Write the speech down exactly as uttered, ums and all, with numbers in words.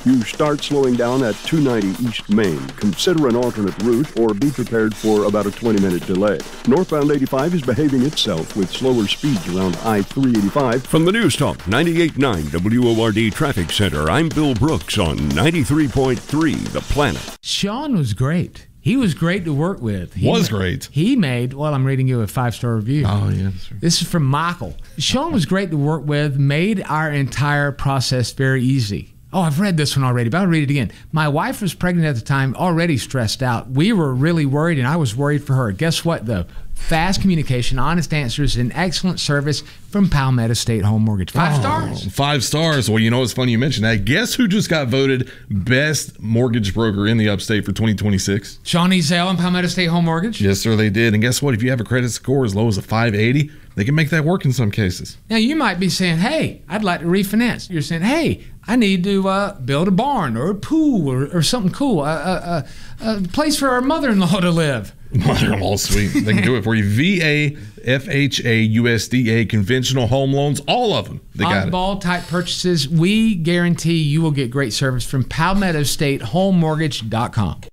You start slowing down at two ninety East Main. Consider an alternate route or be prepared for about a twenty-minute delay. Northbound eighty-five is behaving itself with slower speeds around I three eighty-five. From the News Talk ninety-eight point nine W O R D Traffic Center, I'm Bill Brooks on ninety-three point three The Planet. Sean was great. He was great to work with. He was ma- great. He made, well, I'm reading you a five-star review. Oh, yeah. That's right. This is from Michael. Sean was great to work with, made our entire process very easy. Oh, I've read this one already, but I'll read it again. My wife was pregnant at the time, already stressed out. We were really worried, and I was worried for her. Guess what, though? Fast communication, honest answers, and excellent service from Palmetto State Home Mortgage. Five oh, stars. Five stars. Well, you know, it's funny you mentioned that. Guess who just got voted best mortgage broker in the upstate for twenty twenty-six? Sean Ezell and Palmetto State Home Mortgage. Yes, sir, they did. And guess what? If you have a credit score as low as a five eighty, they can make that work in some cases. Now, you might be saying, hey, I'd like to refinance. You're saying, hey, I need to uh, build a barn or a pool or, or something cool, a, a, a, a place for our mother-in-law to live. Mother-in-law sweet. They can do it for you. V A, F H A, U S D A, conventional home loans, all of them. They got it. Oddball type purchases. We guarantee you will get great service from Palmetto State Home Mortgage dot com.